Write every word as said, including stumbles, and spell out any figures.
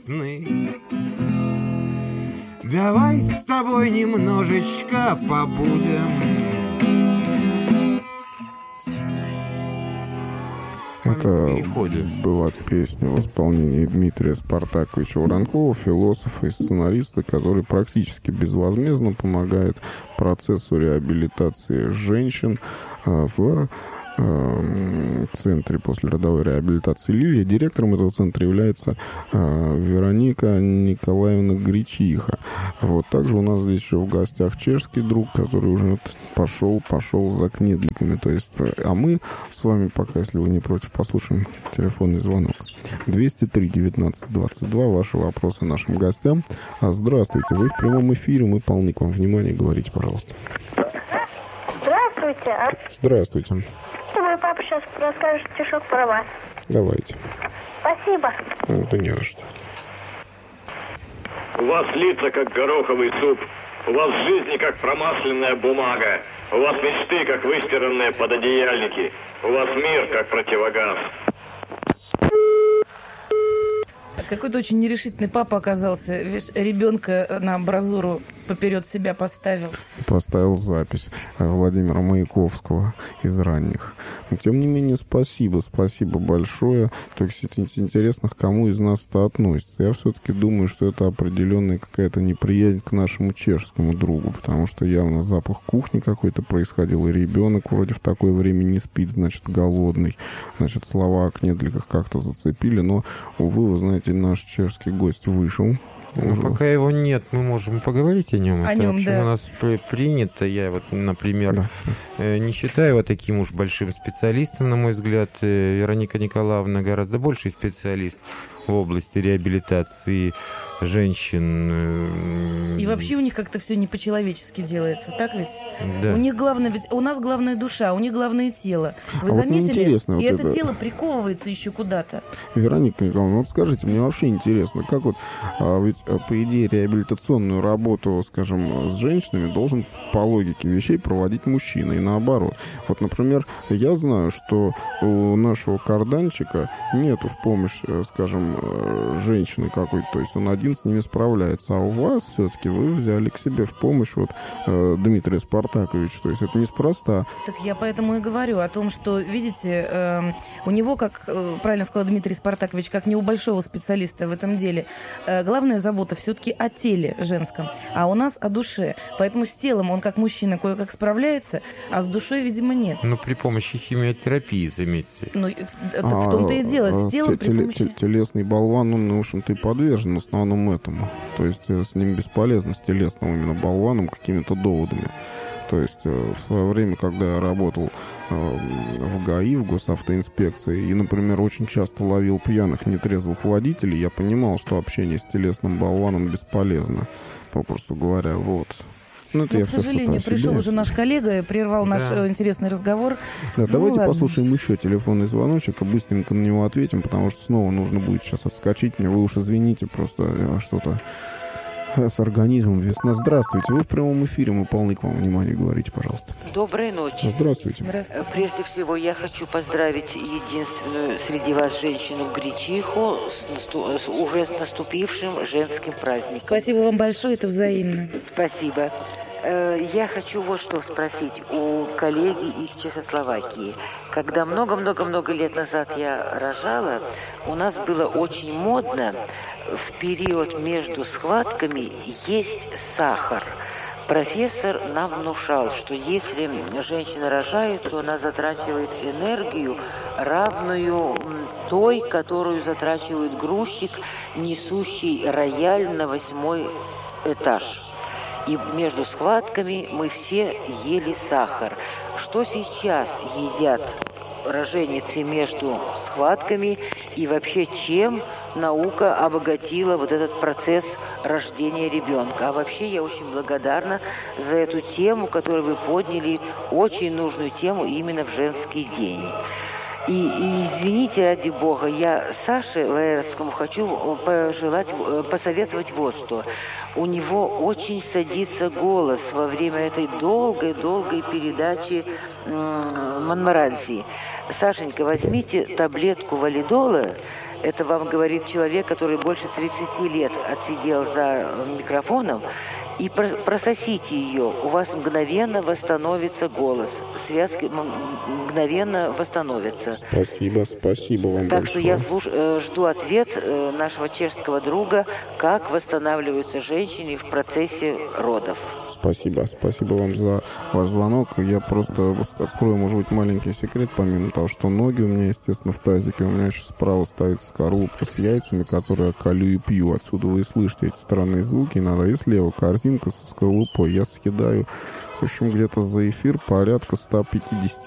Давай с тобой немножечко побудем. Это была песня в исполнении Дмитрия Спартаковича Воронкова, философа и сценариста, который практически безвозмездно помогает процессу реабилитации женщин в Центре послеродовой реабилитации «Лилия». Директором этого центра является э, Вероника Николаевна Гречиха. Вот. Также у нас здесь еще в гостях чешский друг, который уже вот пошел, пошел за кнедликами. То есть, а мы с вами пока, если вы не против, послушаем телефонный звонок. двести три девятнадцать двадцать два. Ваши вопросы нашим гостям. А, здравствуйте, вы в прямом эфире, мы полны к вам внимания. Говорите, пожалуйста. Здравствуйте. А... Здравствуйте. Мой папа сейчас расскажет стишок про вас. Давайте. Спасибо. Это не за что. У вас лица, как гороховый суп. У вас жизни, как промасленная бумага. У вас мечты, как выстиранные пододеяльники. У вас мир, как противогаз. Какой-то очень нерешительный папа оказался. Видишь, ребенка на амбразуру поперед себя поставил. Поставил запись Владимира Маяковского из ранних. Но, тем не менее, спасибо, спасибо большое. То есть интересно, к кому из нас это относится. Я все-таки думаю, что это определенная какая-то неприязнь к нашему чешскому другу, потому что явно запах кухни какой-то происходил, и ребенок вроде в такое время не спит, значит, голодный. Значит, слова о кнедликах как-то зацепили, но, увы, вы знаете, наш чешский гость вышел. Ну, пока его нет, мы можем поговорить о нем. О Это нем, вообще да. у нас принято. Я вот, например, да. не считаю его таким уж большим специалистом, на мой взгляд. Вероника Николаевна гораздо больший специалист в области реабилитации женщин. И вообще у них как-то все не по-человечески делается, так ведь? Да. У них главное, ведь у нас главное душа, у них главное тело. Вы а заметили? Вот и вот это, это тело приковывается еще куда-то. Вероника Николаевна, вот скажите, мне вообще интересно, как вот, а, ведь по идее реабилитационную работу, скажем, с женщинами должен по логике вещей проводить мужчина и наоборот. Вот, например, я знаю, что у нашего карданчика нету в помощь, скажем, женщины какой-то, то есть он один с ними справляется, а у вас все-таки вы взяли к себе в помощь вот э, Дмитрия Спартаковича, то есть это неспроста. Так я поэтому и говорю о том, что, видите, э, у него, как э, правильно сказал Дмитрий Спартакович, как не у большого специалиста в этом деле, э, главная забота все-таки о теле женском, а у нас о душе. Поэтому с телом он как мужчина кое-как справляется, а с душой, видимо, нет. Ну, при помощи химиотерапии, заметьте. Ну, так а, в том-то и дело, с телом при помощи... Телесный болван, он, в общем-то, и подвержен в основном этому. То есть с ним бесполезно, с телесным именно болваном, какими-то доводами. То есть в свое время, когда я работал в ГАИ, в госавтоинспекции, и, например, очень часто ловил пьяных, нетрезвых водителей, я понимал, что общение с телесным болваном бесполезно, попросту говоря, вот. Ну, Но, к сожалению, пришел уже наш коллега и прервал да. наш интересный разговор. Да, ну, давайте ладно. послушаем еще телефонный звоночек и быстренько на него ответим, потому что снова нужно будет сейчас отскочить мне. Вы уж извините, просто что-то с организмом. Весна. Здравствуйте. Вы в прямом эфире, мы полны к вам внимания. Говорите, пожалуйста. Доброй ночи. Здравствуйте. Здравствуйте. Прежде всего, я хочу поздравить единственную среди вас женщину Гречиху с, насту... с уже с наступившим женским праздником. Спасибо вам большое, это взаимно. Спасибо. Я хочу вот что спросить у коллеги из Чехословакии. Когда много-много-много лет назад я рожала, у нас было очень модно в период между схватками есть сахар. Профессор нам внушал, что если женщина рожает, то она затрачивает энергию, равную той, которую затрачивает грузчик, несущий рояль на восьмой этаж. И между схватками мы все ели сахар. Что сейчас едят роженицы между схватками и вообще чем наука обогатила вот этот процесс рождения ребенка? А вообще я очень благодарна за эту тему, которую вы подняли, очень нужную тему именно в женский день. И, и извините, ради бога, я Саше Лаэртскому хочу пожелать, посоветовать вот что. У него очень садится голос во время этой долгой-долгой передачи м- Монморанси. Сашенька, возьмите таблетку валидола Это вам говорит человек, который больше тридцати лет отсидел за микрофоном. И прососите ее, у вас мгновенно восстановится голос, связки мгновенно восстановятся. Спасибо, спасибо вам так большое. Так что я слуш... жду ответ нашего чешского друга, как восстанавливаются женщины в процессе родов. Спасибо, спасибо вам за ваш звонок. Я просто открою, может быть, маленький секрет, помимо того, что ноги у меня, естественно, в тазике. У меня еще справа стоит скорлупка с яйцами, которые я колю и пью. Отсюда вы слышите эти странные звуки. Надо и слева корзинка со скорлупой. Я съедаю, в общем, где-то за эфир порядка ста пятидесяти